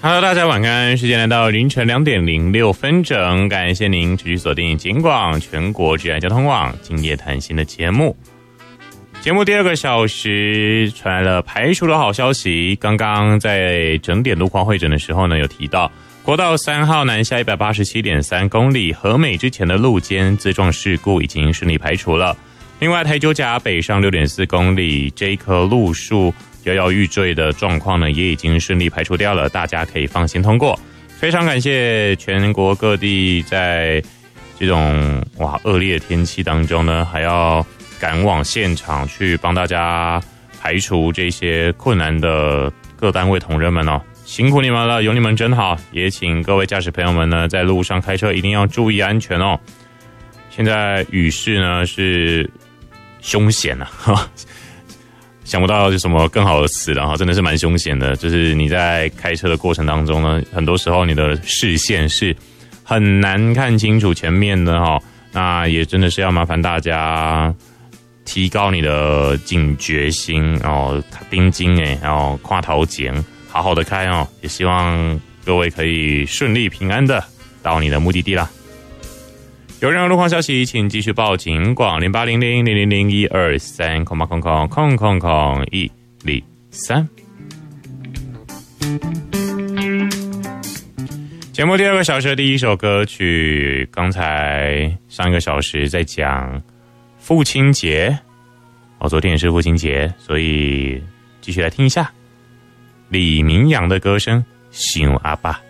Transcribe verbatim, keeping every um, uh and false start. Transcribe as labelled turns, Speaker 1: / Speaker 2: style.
Speaker 1: Hello， 大家晚安，时间来到凌晨两点零六分整，感谢您持续锁定警广全国治安交通网今夜谈心的节目。节目第二个小时传来了排除的好消息，刚刚在整点路况会诊的时候呢，有提到国道三号南下 一百八十七点三 公里和美之前的路肩自撞事故已经顺利排除了。另外台九甲北上 六点四 公里这一棵路树摇摇欲坠的状况呢，也已经顺利排除掉了，大家可以放心通过。非常感谢全国各地在这种哇恶劣的天气当中呢，还要赶往现场去帮大家排除这些困难的各单位同仁们哦，辛苦你们了，有你们真好。也请各位驾驶朋友们呢，在路上开车一定要注意安全哦。现在雨势呢是凶险啊，想不到有什么更好的词了哈，真的是蛮凶险的。就是你在开车的过程当中呢，很多时候你的视线是很难看清楚前面的哈，那也真的是要麻烦大家提高你的警觉心哦，盯紧哎，然后跨头前好好的开哦，也希望各位可以顺利平安的到你的目的地啦。有任何路况消息，请继续报警广零八零零零零零一二三空八空空空空空一零三。节目第二个小时的第一首歌曲，刚才上一个小时在讲父亲节哦，昨天也是父亲节，所以继续来听一下李明阳的歌声《想阿爸》。